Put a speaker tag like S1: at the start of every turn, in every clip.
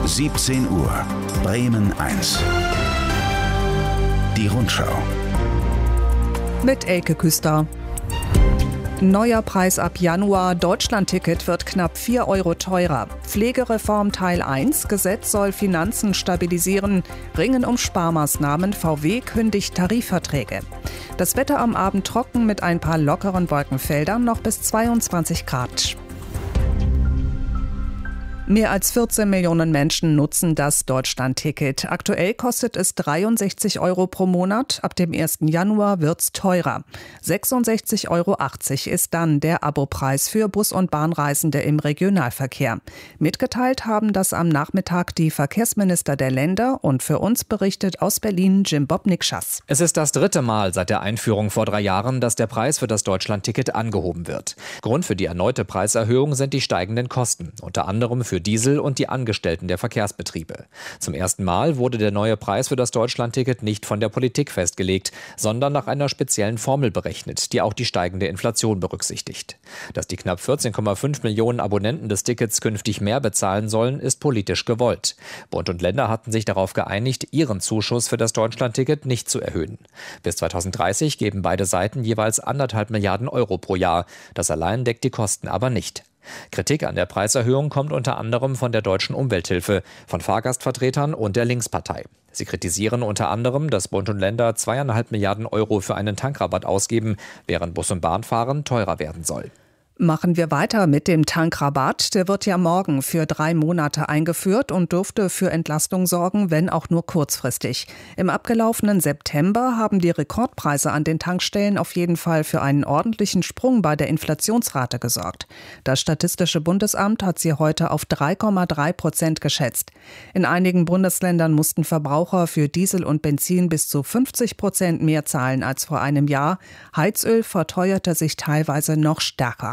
S1: 17 Uhr, Bremen 1. Die Rundschau.
S2: Mit Elke Küster. Neuer Preis ab Januar. Deutschlandticket wird knapp 4 Euro teurer. Pflegereform Teil 1. Gesetz soll Finanzen stabilisieren. Ringen um Sparmaßnahmen. VW kündigt Tarifverträge. Das Wetter am Abend trocken mit ein paar lockeren Wolkenfeldern, noch bis 22 Grad. Mehr als 14 Millionen Menschen nutzen das Deutschlandticket. Aktuell kostet es 63 Euro pro Monat. Ab dem 1. Januar wird's teurer. 66,80 Euro ist dann der Abopreis für Bus- und Bahnreisende im Regionalverkehr. Mitgeteilt haben das am Nachmittag die Verkehrsminister der Länder und für uns berichtet aus Berlin Jim-Bob Nikschas.
S3: Es ist das 3. Mal seit der Einführung vor 3 Jahren, dass der Preis für das Deutschlandticket angehoben wird. Grund für die erneute Preiserhöhung sind die steigenden Kosten, unter anderem für Diesel und die Angestellten der Verkehrsbetriebe. Zum ersten Mal wurde der neue Preis für das Deutschlandticket nicht von der Politik festgelegt, sondern nach einer speziellen Formel berechnet, die auch die steigende Inflation berücksichtigt. Dass die knapp 14,5 Millionen Abonnenten des Tickets künftig mehr bezahlen sollen, ist politisch gewollt. Bund und Länder hatten sich darauf geeinigt, ihren Zuschuss für das Deutschlandticket nicht zu erhöhen. Bis 2030 geben beide Seiten jeweils 1,5 Milliarden Euro pro Jahr. Das allein deckt die Kosten aber nicht. Kritik an der Preiserhöhung kommt unter anderem von der Deutschen Umwelthilfe, von Fahrgastvertretern und der Linkspartei. Sie kritisieren unter anderem, dass Bund und Länder 2,5 Milliarden Euro für einen Tankrabatt ausgeben, während Bus- und Bahnfahren teurer werden soll.
S2: Machen wir weiter mit dem Tankrabatt. Der wird ja morgen für 3 Monate eingeführt und dürfte für Entlastung sorgen, wenn auch nur kurzfristig. Im abgelaufenen September haben die Rekordpreise an den Tankstellen auf jeden Fall für einen ordentlichen Sprung bei der Inflationsrate gesorgt. Das Statistische Bundesamt hat sie heute auf 3,3% geschätzt. In einigen Bundesländern mussten Verbraucher für Diesel und Benzin bis zu 50% mehr zahlen als vor einem Jahr. Heizöl verteuerte sich teilweise noch stärker.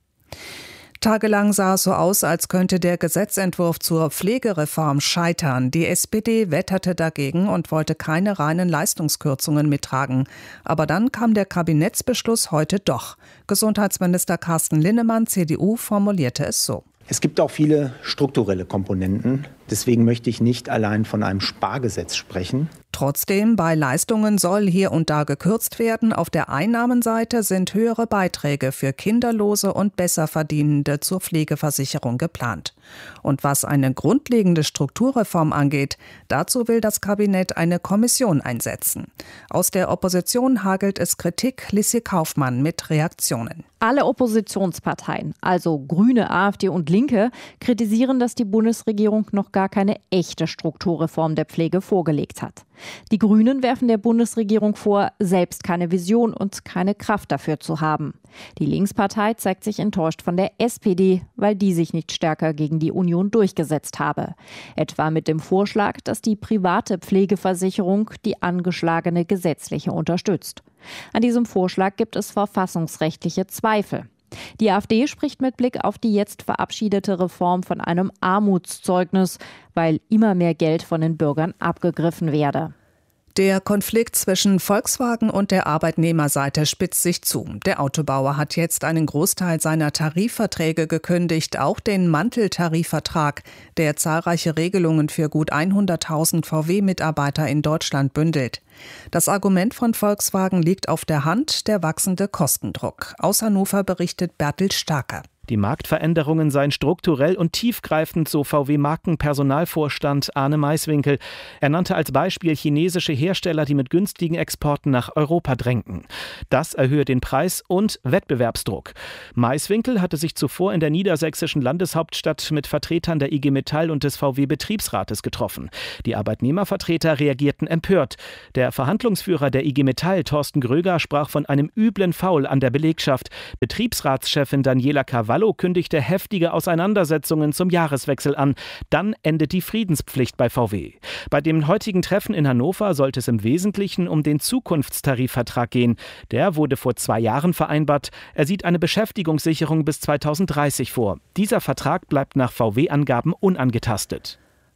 S2: Tagelang sah es so aus, als könnte der Gesetzentwurf zur Pflegereform scheitern. Die SPD wetterte dagegen und wollte keine reinen Leistungskürzungen mittragen. Aber dann kam der Kabinettsbeschluss heute doch. Gesundheitsminister Carsten Linnemann, CDU, formulierte es so.
S4: Es gibt auch viele strukturelle Komponenten. Deswegen möchte ich nicht allein von einem Spargesetz sprechen.
S2: Trotzdem, bei Leistungen soll hier und da gekürzt werden. Auf der Einnahmenseite sind höhere Beiträge für Kinderlose und Besserverdienende zur Pflegeversicherung geplant. Und was eine grundlegende Strukturreform angeht, dazu will das Kabinett eine Kommission einsetzen. Aus der Opposition hagelt es Kritik. Lissi Kaufmann mit Reaktionen.
S5: Alle Oppositionsparteien, also Grüne, AfD und Linke, kritisieren, dass die Bundesregierung noch gar keine echte Strukturreform der Pflege vorgelegt hat. Die Grünen werfen der Bundesregierung vor, selbst keine Vision und keine Kraft dafür zu haben. Die Linkspartei zeigt sich enttäuscht von der SPD, weil die sich nicht stärker gegen die Union durchgesetzt habe. Etwa mit dem Vorschlag, dass die private Pflegeversicherung die angeschlagene gesetzliche unterstützt. An diesem Vorschlag gibt es verfassungsrechtliche Zweifel. Die AfD spricht mit Blick auf die jetzt verabschiedete Reform von einem Armutszeugnis, weil immer mehr Geld von den Bürgern abgegriffen werde.
S2: Der Konflikt zwischen Volkswagen und der Arbeitnehmerseite spitzt sich zu. Der Autobauer hat jetzt einen Großteil seiner Tarifverträge gekündigt, auch den Manteltarifvertrag, der zahlreiche Regelungen für gut 100.000 VW-Mitarbeiter in Deutschland bündelt. Das Argument von Volkswagen liegt auf der Hand, der wachsende Kostendruck. Aus Hannover berichtet Bertel Starke.
S6: Die Marktveränderungen seien strukturell und tiefgreifend, so VW-Markenpersonalvorstand Arne Maiswinkel. Er nannte als Beispiel chinesische Hersteller, die mit günstigen Exporten nach Europa drängten. Das erhöhe den Preis und Wettbewerbsdruck. Maiswinkel hatte sich zuvor in der niedersächsischen Landeshauptstadt mit Vertretern der IG Metall und des VW-Betriebsrates getroffen. Die Arbeitnehmervertreter reagierten empört. Der Verhandlungsführer der IG Metall, Thorsten Gröger, sprach von einem üblen Foul an der Belegschaft. Betriebsratschefin Daniela Cavallo kündigte heftige Auseinandersetzungen zum Jahreswechsel an. Dann endet die Friedenspflicht bei VW. Bei dem heutigen Treffen in Hannover sollte es im Wesentlichen um den Zukunftstarifvertrag gehen. Der wurde vor 2 Jahren vereinbart. Er sieht eine Beschäftigungssicherung bis 2030 vor. Dieser Vertrag bleibt nach VW-Angaben unangetastet.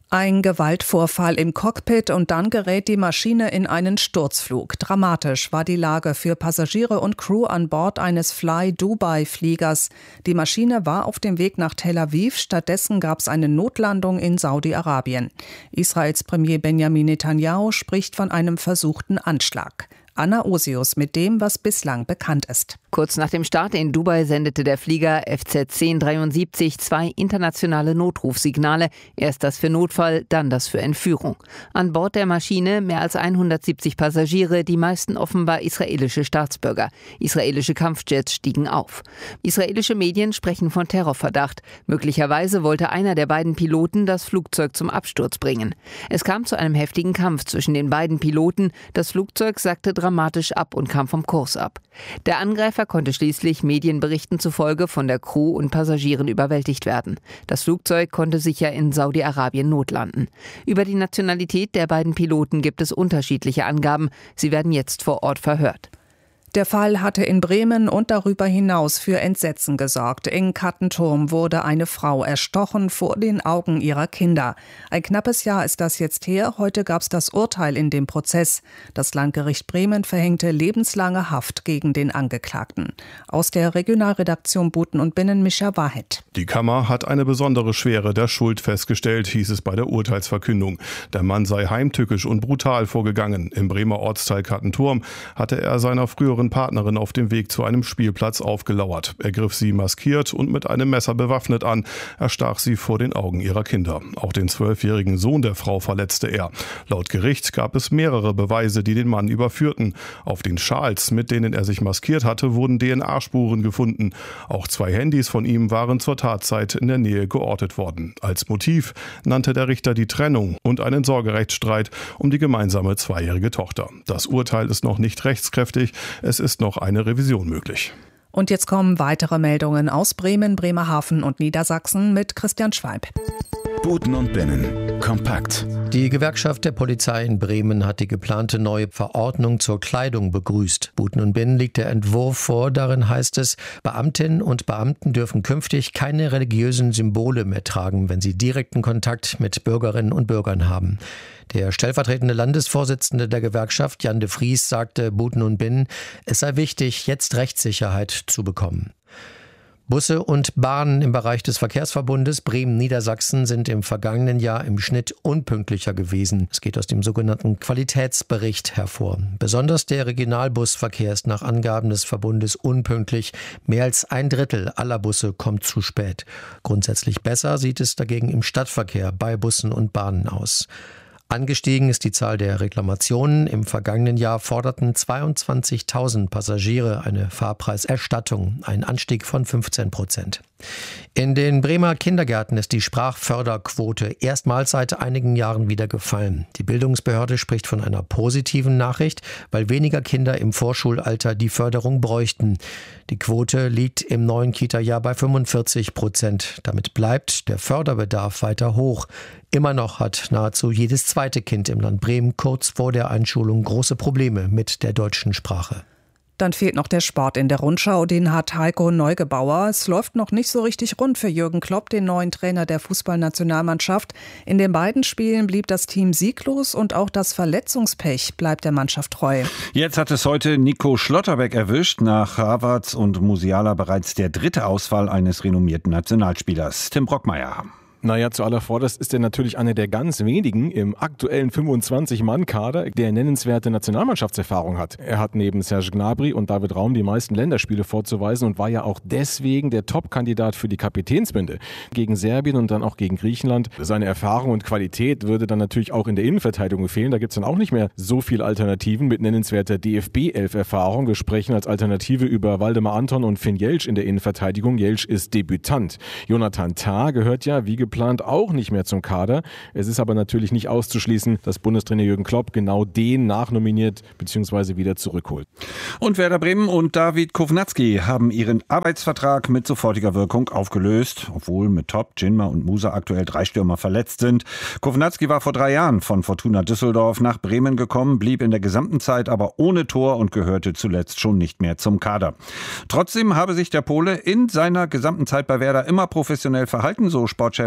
S2: Ein Gewaltvorfall im Cockpit und dann gerät die Maschine in einen Sturzflug. Dramatisch war die Lage für Passagiere und Crew an Bord eines Fly-Dubai-Fliegers. Die Maschine war auf dem Weg nach Tel Aviv, stattdessen gab es eine Notlandung in Saudi-Arabien. Israels Premier Benjamin Netanyahu spricht von einem versuchten Anschlag. Anna Osius mit dem, was bislang bekannt ist.
S7: Kurz nach dem Start in Dubai sendete der Flieger FZ-1073 2 internationale Notrufsignale. Erst das für Notfall, dann das für Entführung. An Bord der Maschine mehr als 170 Passagiere, die meisten offenbar israelische Staatsbürger. Israelische Kampfjets stiegen auf. Israelische Medien sprechen von Terrorverdacht. Möglicherweise wollte einer der beiden Piloten das Flugzeug zum Absturz bringen. Es kam zu einem heftigen Kampf zwischen den beiden Piloten. Das Flugzeug sackte dramatisch ab und kam vom Kurs ab. Der Angreifer konnte schließlich Medienberichten zufolge von der Crew und Passagieren überwältigt werden. Das Flugzeug konnte sicher in Saudi-Arabien notlanden. Über die Nationalität der beiden Piloten gibt es unterschiedliche Angaben. Sie werden jetzt vor Ort verhört.
S2: Der Fall hatte in Bremen und darüber hinaus für Entsetzen gesorgt. In Kattenturm wurde eine Frau erstochen vor den Augen ihrer Kinder. Ein knappes Jahr ist das jetzt her. Heute gab es das Urteil in dem Prozess. Das Landgericht Bremen verhängte lebenslange Haft gegen den Angeklagten. Aus der Regionalredaktion Buten und Binnen Mischa Wahed.
S8: Die Kammer hat eine besondere Schwere der Schuld festgestellt, hieß es bei der Urteilsverkündung. Der Mann sei heimtückisch und brutal vorgegangen. Im Bremer Ortsteil Kattenturm hatte er seiner früheren Partnerin auf dem Weg zu einem Spielplatz aufgelauert. Er griff sie maskiert und mit einem Messer bewaffnet an, erstach sie vor den Augen ihrer Kinder. Auch den 12-jährigen Sohn der Frau verletzte er. Laut Gericht gab es mehrere Beweise, die den Mann überführten. Auf den Schals, mit denen er sich maskiert hatte, wurden DNA-Spuren gefunden. Auch 2 Handys von ihm waren zur Tatzeit in der Nähe geortet worden. Als Motiv nannte der Richter die Trennung und einen Sorgerechtsstreit um die gemeinsame 2-jährige Tochter. Das Urteil ist noch nicht rechtskräftig. Es ist noch eine Revision möglich.
S2: Und jetzt kommen weitere Meldungen aus Bremen, Bremerhaven und Niedersachsen mit Christian Schwalb.
S1: Buten und Binnen. Kompakt.
S9: Die Gewerkschaft der Polizei in Bremen hat die geplante neue Verordnung zur Kleidung begrüßt. Buten und Binnen liegt der Entwurf vor. Darin heißt es, Beamtinnen und Beamten dürfen künftig keine religiösen Symbole mehr tragen, wenn sie direkten Kontakt mit Bürgerinnen und Bürgern haben. Der stellvertretende Landesvorsitzende der Gewerkschaft, Jan de Vries, sagte Buten und Binnen, es sei wichtig, jetzt Rechtssicherheit zu bekommen. Busse und Bahnen im Bereich des Verkehrsverbundes Bremen-Niedersachsen sind im vergangenen Jahr im Schnitt unpünktlicher gewesen. Es geht aus dem sogenannten Qualitätsbericht hervor. Besonders der Regionalbusverkehr ist nach Angaben des Verbundes unpünktlich. Mehr als 1/3 aller Busse kommt zu spät. Grundsätzlich besser sieht es dagegen im Stadtverkehr bei Bussen und Bahnen aus. Angestiegen ist die Zahl der Reklamationen. Im vergangenen Jahr forderten 22.000 Passagiere eine Fahrpreiserstattung, ein Anstieg von 15%. In den Bremer Kindergärten ist die Sprachförderquote erstmals seit einigen Jahren wieder gefallen. Die Bildungsbehörde spricht von einer positiven Nachricht, weil weniger Kinder im Vorschulalter die Förderung bräuchten. Die Quote liegt im neuen Kita-Jahr bei 45%. Damit bleibt der Förderbedarf weiter hoch. Immer noch hat nahezu jedes zweite Kind im Land Bremen kurz vor der Einschulung große Probleme mit der deutschen Sprache.
S2: Dann fehlt noch der Sport in der Rundschau, den hat Heiko Neugebauer. Es läuft noch nicht so richtig rund für Jürgen Klopp, den neuen Trainer der Fußballnationalmannschaft. In den beiden Spielen blieb das Team sieglos und auch das Verletzungspech bleibt der Mannschaft treu.
S10: Jetzt hat es heute Nico Schlotterbeck erwischt. Nach Havertz und Musiala bereits der 3. Ausfall eines renommierten Nationalspielers. Tim Brockmeier.
S11: Naja, zuallervorderst ist er natürlich einer der ganz wenigen im aktuellen 25-Mann-Kader, der nennenswerte Nationalmannschaftserfahrung hat. Er hat neben Serge Gnabry und David Raum die meisten Länderspiele vorzuweisen und war ja auch deswegen der Top-Kandidat für die Kapitänsbinde gegen Serbien und dann auch gegen Griechenland. Seine Erfahrung und Qualität würde dann natürlich auch in der Innenverteidigung fehlen. Da gibt es dann auch nicht mehr so viele Alternativen mit nennenswerter DFB-11-Erfahrung. Wir sprechen als Alternative über Waldemar Anton und Finn Jeltsch in der Innenverteidigung. Jeltsch ist Debütant. Jonathan Tah gehört ja, wie geplant, auch nicht mehr zum Kader. Es ist aber natürlich nicht auszuschließen, dass Bundestrainer Jürgen Klopp genau den nachnominiert bzw. wieder zurückholt.
S10: Und Werder Bremen und David Kovnatski haben ihren Arbeitsvertrag mit sofortiger Wirkung aufgelöst, obwohl mit Top, Jinma und Musa aktuell 3 Stürmer verletzt sind. Kovnatski war vor 3 Jahren von Fortuna Düsseldorf nach Bremen gekommen, blieb in der gesamten Zeit aber ohne Tor und gehörte zuletzt schon nicht mehr zum Kader. Trotzdem habe sich der Pole in seiner gesamten Zeit bei Werder immer professionell verhalten, so Sportchef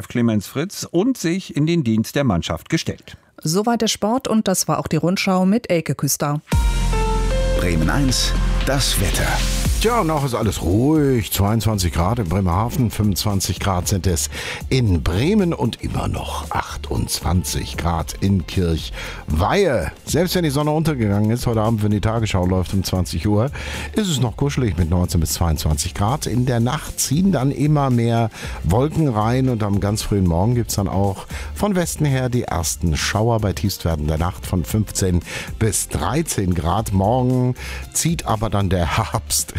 S10: Clemens Fritz und sich in den Dienst der Mannschaft gestellt.
S2: Soweit der Sport und das war auch die Rundschau mit Elke Küster.
S1: Bremen 1, das Wetter.
S12: Tja, noch ist alles ruhig. 22 Grad in Bremerhaven, 25 Grad sind es in Bremen und immer noch 28 Grad in Kirchweihe. Selbst wenn die Sonne untergegangen ist, heute Abend, wenn die Tagesschau läuft um 20 Uhr, ist es noch kuschelig mit 19 bis 22 Grad. In der Nacht ziehen dann immer mehr Wolken rein und am ganz frühen Morgen gibt es dann auch von Westen her die ersten Schauer bei Tiefstwerten der Nacht von 15 bis 13 Grad. Morgen zieht aber dann der Herbst.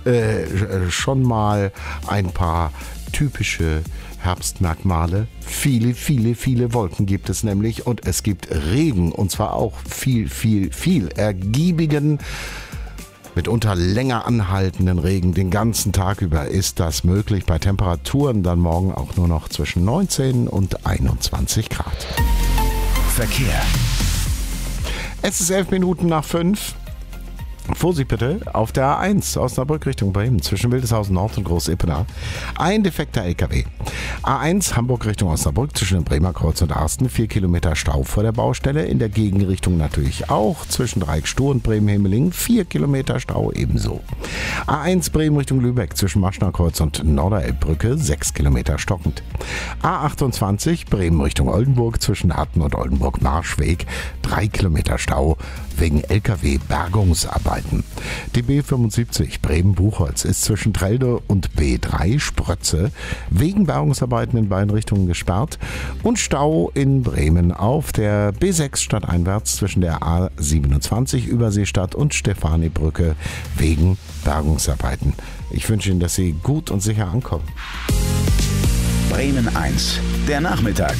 S12: Schon mal ein paar typische Herbstmerkmale. Viele Wolken gibt es nämlich und es gibt Regen und zwar auch viel ergiebigen, mitunter länger anhaltenden Regen. Den ganzen Tag über ist das möglich. Bei Temperaturen dann morgen auch nur noch zwischen 19 und 21 Grad.
S1: Verkehr.
S12: Es ist 11 Minuten nach 5. Vorsicht bitte, auf der A1 Osnabrück Richtung Bremen zwischen Wildeshausen Nord und Groß-Ippener. Ein defekter LKW. A1 Hamburg Richtung Osnabrück zwischen dem Bremer Kreuz und Arsten. 4 Kilometer Stau vor der Baustelle. In der Gegenrichtung natürlich auch zwischen Dreieck-Stuhr und Bremen-Hemmeling. 4 Kilometer Stau ebenso. A1 Bremen Richtung Lübeck zwischen Maschner Kreuz und Norderelbbrücke. 6 Kilometer stockend. A28 Bremen Richtung Oldenburg zwischen Hatten und Oldenburg-Marschweg. 3 Kilometer Stau wegen LKW-Bergungsarbeiten. Die B75 Bremen-Buchholz ist zwischen Trelde und B3 Sprötze wegen Bergungsarbeiten in beiden Richtungen gesperrt und Stau in Bremen auf der B6 stadteinwärts zwischen der A27 Überseestadt und Stefanibrücke wegen Bergungsarbeiten. Ich wünsche Ihnen, dass Sie gut und sicher ankommen.
S1: Bremen 1, der Nachmittag.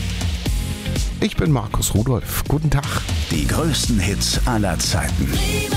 S12: Ich bin Markus Rudolph. Guten Tag.
S1: Die größten Hits aller Zeiten.